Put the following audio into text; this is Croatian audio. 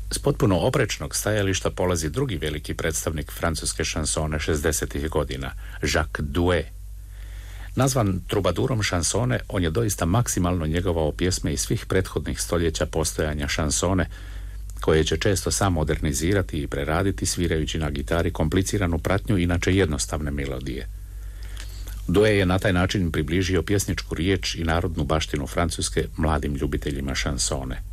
S potpuno oprečnog stajališta polazi drugi veliki predstavnik francuske šansone 60. godina, Jacques Douai. Nazvan trubadurom šansone, on je doista maksimalno njegovao pjesme iz svih prethodnih stoljeća postojanja šansone, koje će često sam modernizirati i preraditi svirajući na gitari kompliciranu pratnju inače jednostavne melodije. Douai je na taj način približio pjesničku riječ i narodnu baštinu Francuske mladim ljubiteljima šansone.